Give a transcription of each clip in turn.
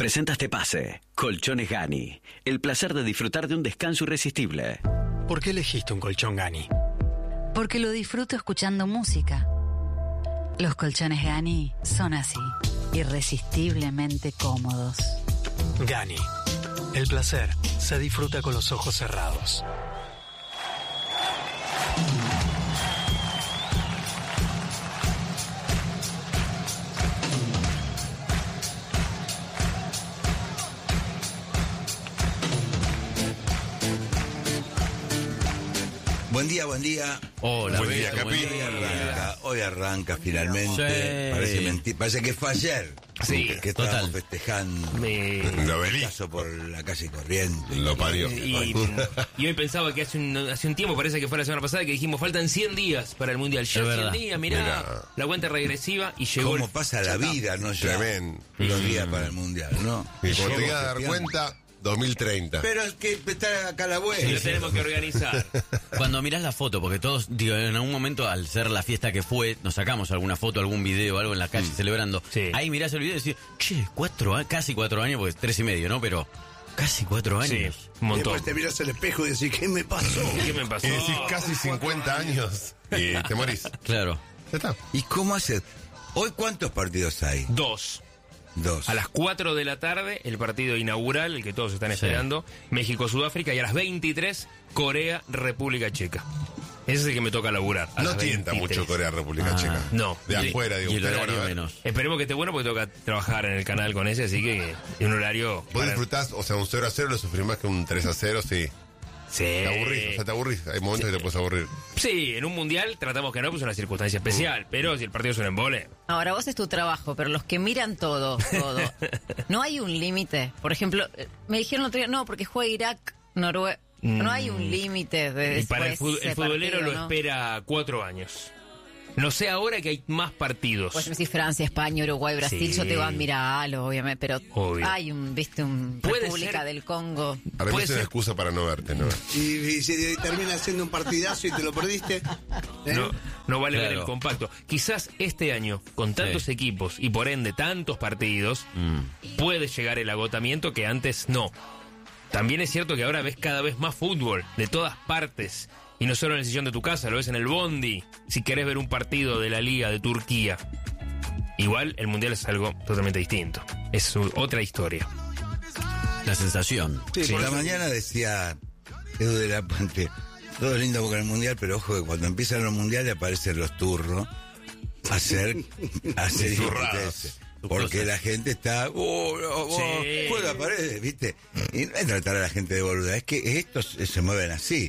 presenta este pase. Colchones Gani. El placer de disfrutar de un descanso irresistible. ¿Por qué elegiste un colchón Gani? Porque lo disfruto escuchando música. Los colchones Gani son así, irresistiblemente cómodos. Gani. El placer se disfruta con los ojos cerrados. Buen día, buen día. Hola, buen día, Capi. Hoy arranca finalmente. Sí. Parece que fue ayer. Sí, que estábamos festejando el caso por la calle Corriente. Lo parió. Y hoy pensaba que hace un tiempo, parece que fue la semana pasada, que dijimos faltan 100 días para el Mundial. Ya 100 días, mirá, la cuenta regresiva y llegó. ¿Cómo pasa la vida, no? Ya Tremendo. los días para el Mundial, ¿no? Y cuando te quieras dar cuenta, 2030. Pero es que está acá la vuelta. Lo tenemos que organizar. Cuando mirás la foto, porque todos, digo, en algún momento, al ser la fiesta que fue, nos sacamos alguna foto, algún video, algo en la calle celebrando. Sí. Ahí mirás el video y decís, che, casi 4 años, porque 3 y medio, ¿no? Pero casi 4 años. Sí, un montón. Después te mirás al espejo y decís, ¿qué me pasó? ¿Qué me pasó? Y decís casi 50 años y te morís. Claro. Ya está. ¿Y cómo haces? ¿Hoy cuántos partidos hay? 2. A las 4 de la tarde, el partido inaugural, el que todos están esperando, México-Sudáfrica, y a las 23, Corea-República Checa. Ese es el que me toca laburar. No tienta mucho Corea-República Checa. No. De afuera, digo. Y el pero horario bueno, menos. Esperemos que esté bueno porque toca trabajar en el canal con ese, así que en un horario... Vos disfrutás, o sea, un 0-0 lo sufrís más que un 3-0, sí. Sí. Te aburrís, o sea, te aburrís. Hay momentos que te puedes aburrir. Sí, en un mundial tratamos que no, pues es una circunstancia especial, pero si el partido es un embole... Ahora, vos es tu trabajo, pero los que miran todo, ¿no hay un límite? Por ejemplo, me dijeron otro día, no, porque juega Irak, Noruega. No hay un límite de Y para el ese futbolero partido, lo ¿no? espera 4 años. No sé ahora que hay más partidos. Pues si Francia, España, Uruguay, Brasil, Sí. yo te voy a admirar, obviamente, pero Obvio. hay un Puede República ser. del Congo. Para mí Puede es una ser. excusa para no verte, ¿no? Y si termina siendo un partidazo y te lo perdiste. No vale ver Claro. el compacto. Quizás este año, con tantos equipos y por ende tantos partidos, puede llegar el agotamiento que antes no. También es cierto que ahora ves cada vez más fútbol de todas partes. Y no solo en el sillón de tu casa, lo ves en el bondi. Si querés ver un partido de la Liga de Turquía. Igual el Mundial es algo totalmente distinto. Es otra historia. La sensación. Sí, por la mañana decía Edu de la Puente, todo lindo con el Mundial, pero ojo que cuando empiezan los mundiales aparecen los turros a hacer Zurradas. porque la gente está juega a paredes, ¿viste? Y no es tratar a la gente de boluda, es que estos se mueven así.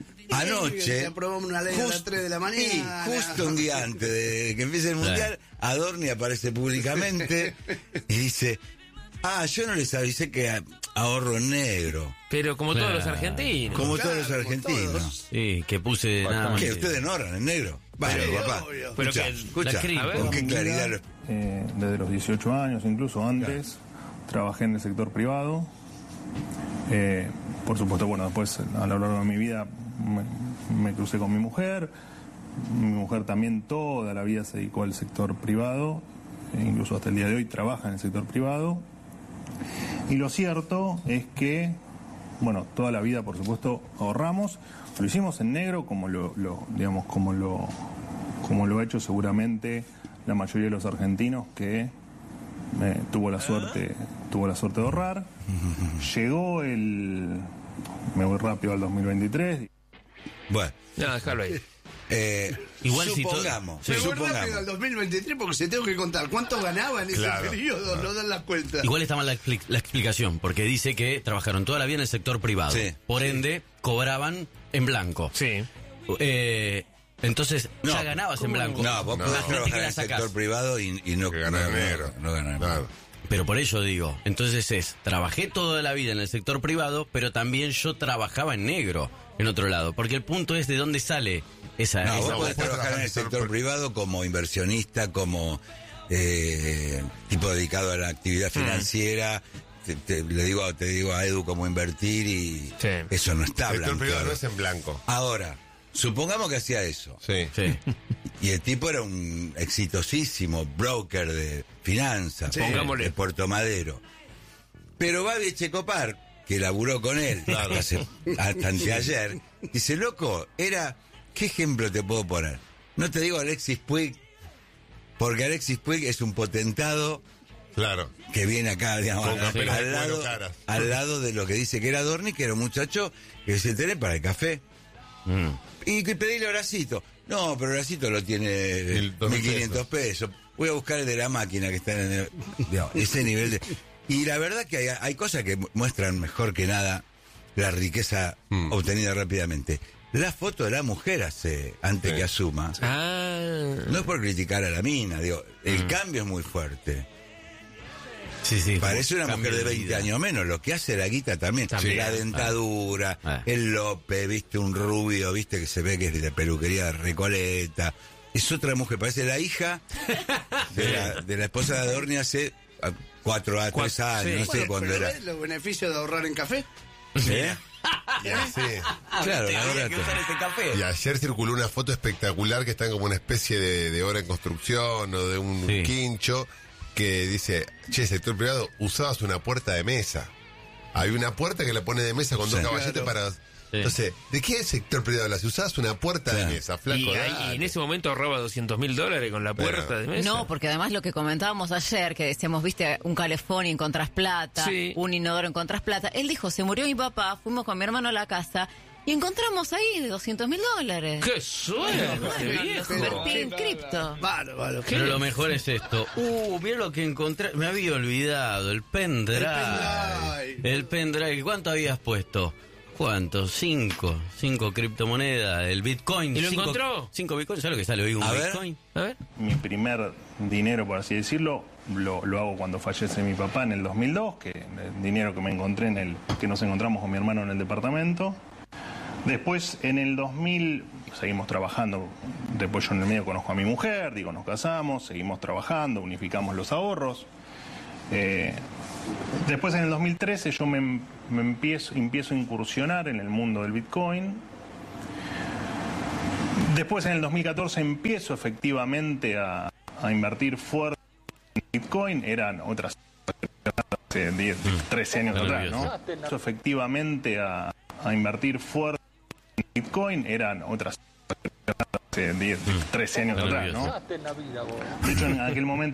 Anoche aprobamos una ley a las 3 de la mañana. Sí, justo un día antes de que empiece el Mundial, Adorni aparece públicamente y dice, yo no les avisé que ahorro en negro. Pero como todos los argentinos. Como todos los argentinos. Sí, que puse nada más. ¿Qué? ¿Ustedes no ahorran en negro? Vale, papá. Pero Escucha, que- a ver. con qué claridad lo... Desde los 18 años, incluso antes, trabajé en el sector privado. Por supuesto, bueno, después a lo largo de mi vida me crucé con mi mujer. Mi mujer también toda la vida se dedicó al sector privado, e incluso hasta el día de hoy trabaja en el sector privado. Y lo cierto es que, bueno, toda la vida, por supuesto, ahorramos. Lo hicimos en negro, como lo ha hecho seguramente la mayoría de los argentinos que tuvo la suerte de ahorrar. Llegó me voy rápido al 2023. Bueno, No, déjalo ahí. Igual supongamos, Me voy supongamos. rápido al 2023 porque se tengo que contar cuánto ganaba en ese Claro. periodo, no dan las cuentas. Igual está mal la explicación, porque dice que trabajaron toda la vida en el sector privado. Sí. Por ende, cobraban en blanco. Sí. Entonces, No, ya ganabas en blanco. No, vos podés Imagínate trabajar que en la el sacás. sector privado y no Que ganar en negro. No ganar en negro. Claro. Pero por ello digo, entonces trabajé toda la vida en el sector privado, pero también yo trabajaba en negro en otro lado. Porque el punto es de dónde sale esa... No, vos esa- podés trabajar en el sector privado como inversionista, como tipo dedicado a la actividad financiera. Te digo a Edu cómo invertir y Sí. eso no está El sector blanco. privado no es en blanco. Ahora, supongamos que hacía eso. Sí. Sí. Y el tipo era un exitosísimo broker de finanzas, Pongámosle. de Puerto Madero. Pero Babi Echecopar, que laburó con él hasta anteayer, dice, loco, ¿qué ejemplo te puedo poner? No te digo Alexis Puig, porque Alexis Puig es un potentado. Claro. Que viene acá, digamos, al lado de lo que dice que era Dorni, que era un muchacho que se tiene para el café. Y que pedirle Horacito. No, pero Horacito lo tiene 1.500 pesos. Voy a buscar el de la máquina que está en digamos, ese nivel de... Y la verdad que hay cosas que muestran mejor que nada la riqueza obtenida rápidamente. La foto de la mujer antes que asuma. No es por criticar a la mina, digo, el cambio es muy fuerte. Sí, parece una mujer de 20 años menos, lo que hace la guita también. La dentadura, el López, viste, un rubio, viste, que se ve que es de peluquería de Recoleta. Es otra mujer, parece la hija de la esposa de Adorni hace 3 años, no sé cuándo era. ¿Ves los beneficios de ahorrar en café? Claro, y ayer circuló una foto espectacular que están como una especie de obra en construcción o de un quincho que dice, sector privado, usabas una puerta de mesa. Hay una puerta que la pone de mesa con dos caballetes para... Entonces, ¿de qué sector privado hablas? Si usabas una puerta de mesa, flaco. Y en ese momento ahorraba $200.000 con la puerta de mesa. No, porque además lo que comentábamos ayer, que decíamos, viste, un calefón y encontrás plata, un inodoro encontrás plata. Él dijo, se murió mi papá, fuimos con mi hermano a la casa y encontramos ahí de $200.000. ¡Qué suerte, viejo! Invertí en cripto. Bárbaro. Pero lo mejor es esto. Mira lo que encontré. Me había olvidado, el pendrive. El pendrive. ¿Cuánto habías puesto? ¿Cuánto? 5 criptomonedas, el Bitcoin. ¿Y lo encontró? 5 Bitcoin, ¿sabes lo que sale hoy un Bitcoin? A ver. Mi primer dinero, por así decirlo, lo hago cuando fallece mi papá en el 2002, que el dinero que me encontré que nos encontramos con mi hermano en el departamento. Después, en el 2000, seguimos trabajando. Después yo en el medio conozco a mi mujer, nos casamos, seguimos trabajando, unificamos los ahorros. Después, en el 2013, yo me empiezo a incursionar en el mundo del Bitcoin. Después, en el 2014, empiezo efectivamente a invertir fuerte en Bitcoin. Eran otras 13 años atrás, ¿no? Empiezo efectivamente a invertir fuerte en Bitcoin. Eran otras 13 años atrás, ¿no? De hecho, en aquel momento